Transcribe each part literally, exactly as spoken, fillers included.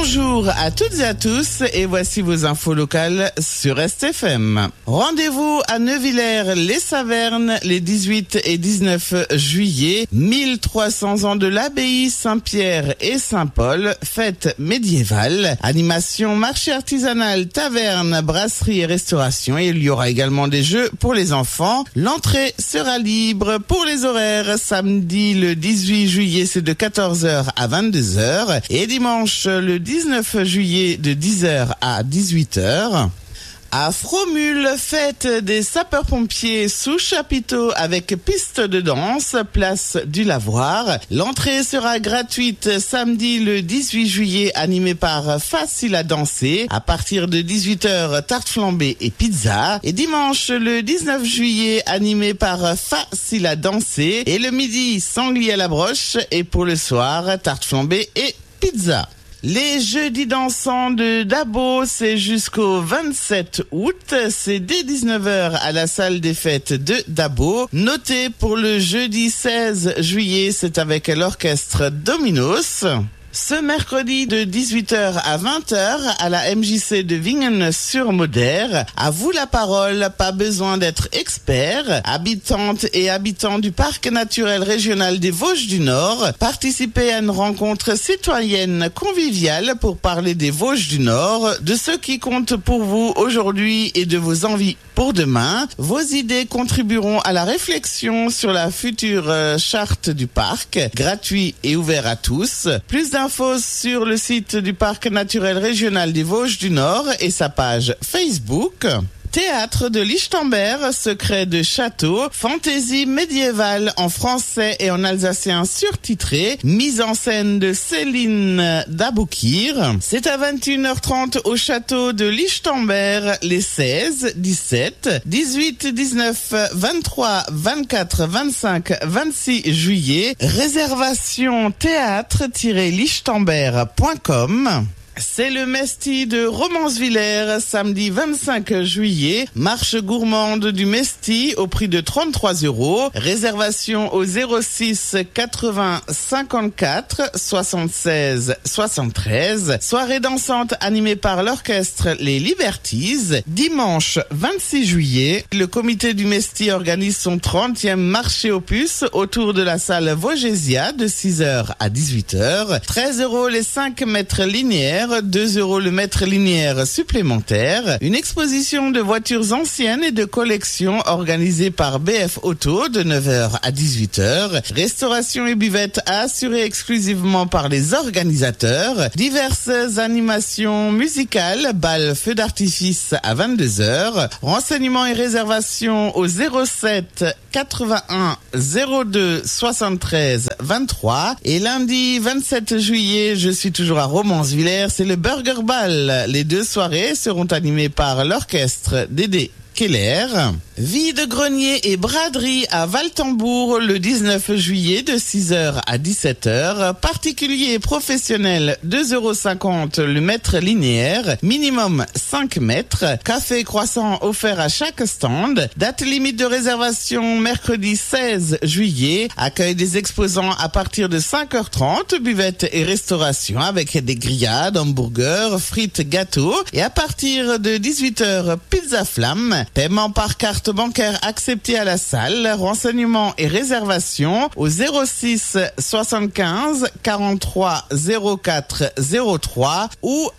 Bonjour à toutes et à tous et voici vos infos locales sur S T F M. Rendez-vous à Neuvillers-les-Savernes les dix-huit et dix-neuf juillet. mille trois cents ans de l'abbaye Saint-Pierre et Saint-Paul, fête médiévale, animation, marché artisanal, taverne, brasserie et restauration. Et il y aura également des jeux pour les enfants. L'entrée sera libre. Pour les horaires, samedi le dix-huit juillet c'est de quatorze heures à vingt-deux heures et dimanche le dix-neuf juillet de dix heures à dix-huit heures. À Fromule, fête des sapeurs-pompiers sous chapiteau avec piste de danse, place du Lavoir. L'entrée sera gratuite samedi le dix-huit juillet, animé par Facile à danser. À partir de dix-huit heures, tarte flambée et pizza. Et dimanche le dix-neuf juillet, animé par Facile à danser. Et le midi, sanglier à la broche. Et pour le soir, tarte flambée et pizza. Les jeudis dansants de Dabo, c'est jusqu'au vingt-sept août. C'est dès dix-neuf heures à la salle des fêtes de Dabo. Notez pour le jeudi seize juillet, c'est avec l'orchestre Dominos. Ce mercredi de dix-huit heures à vingt heures à la M J C de Wingen-sur-Moder. À vous la parole, pas besoin d'être expert. Habitantes et habitants du parc naturel régional des Vosges du Nord, participez à une rencontre citoyenne conviviale pour parler des Vosges du Nord, de ce qui compte pour vous aujourd'hui et de vos envies pour demain. Vos idées contribueront à la réflexion sur la future charte du parc, gratuit et ouvert à tous. Plus d'infos sur le site du Parc naturel régional des Vosges du Nord et sa page Facebook. Théâtre de Lichtenberg, secret de château, fantaisie médiévale en français et en alsacien surtitré, mise en scène de Céline Daboukir. C'est à vingt et une heures trente au château de Lichtenberg les seize, dix-sept, dix-huit, dix-neuf, vingt-trois, vingt-quatre, vingt-cinq, vingt-six juillet. Réservation théâtre tiret lichtenberg point com. C'est le Mesti de Romansvillers, samedi vingt-cinq juillet. Marche gourmande du Mesti au prix de trente-trois euros. Réservation au zéro six quatre-vingts cinquante-quatre soixante-seize soixante-treize. Soirée dansante animée par l'orchestre Les Liberties. Dimanche vingt-six juillet, le comité du Mesti organise son trentième marché aux puces autour de la salle Vogésia de six heures à dix-huit heures. treize euros les cinq mètres linéaires. deux euros le mètre linéaire supplémentaire. Une exposition de voitures anciennes et de collections organisée par B F Auto de neuf heures à dix-huit heures. Restauration et buvette assurée exclusivement par les organisateurs. Diverses animations musicales, bal feu d'artifice à vingt-deux heures. Renseignements et réservations au zéro sept quatre-vingt-un zéro deux soixante-treize vingt-trois. Et lundi vingt-sept juillet, je suis toujours à Romansvillers, c'est le Burger Ball. Les deux soirées seront animées par l'orchestre Dédé Keller. Vide-grenier et braderie à Valtembourg le dix-neuf juillet de six heures à dix-sept heures. Particulier et professionnel, deux euros cinquante le mètre linéaire. Minimum cinq mètres. Café et croissant offert à chaque stand. Date limite de réservation mercredi seize juillet. Accueil des exposants à partir de cinq heures trente. Buvette et restauration avec des grillades, hamburgers, frites, gâteaux. Et à partir de dix-huit heures, pizza flamme. Paiement par carte bancaire accepté à la salle. Renseignements et réservations au zéro six soixante-quinze quarante-trois zéro quatre zéro trois ou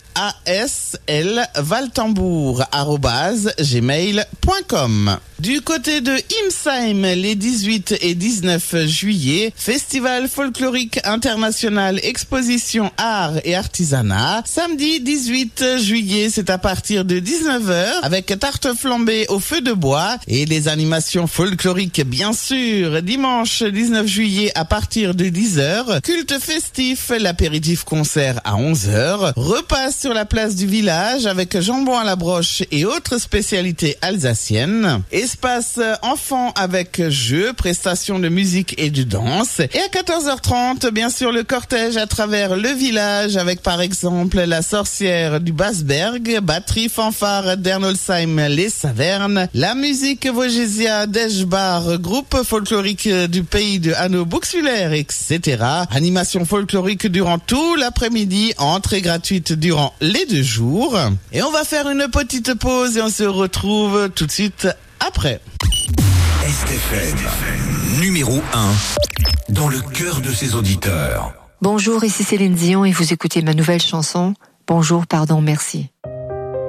aslvaltembourg arobase gmail point com. Du côté de Imsheim, les dix-huit et dix-neuf juillet, Festival folklorique international, exposition art et artisanat. Samedi dix-huit juillet, c'est à partir de dix-neuf heures avec tarte flambée au feu de bois et les animations folkloriques bien sûr. Dimanche dix-neuf juillet à partir de dix heures, culte festif, l'apéritif concert à onze heures, repas sur la place du village avec jambon à la broche et autres spécialités alsaciennes. Espace enfants avec jeux, prestations de musique et de danse. Et à quatorze heures trente, bien sûr, le cortège à travers le village avec par exemple la sorcière du Basberg, batterie fanfare d'Ernolsheim les Savernes, la musique Vogésia d'Eschbar, groupe folklorique du pays de Hanau-Buxwiller, et cetera. Animation folklorique durant tout l'après-midi, entrée gratuite durant les deux jours. Et on va faire une petite pause et on se retrouve tout de suite après. S F M, numéro un, dans le cœur de ses auditeurs. Bonjour, ici Céline Dion et vous écoutez ma nouvelle chanson, Bonjour, pardon, merci.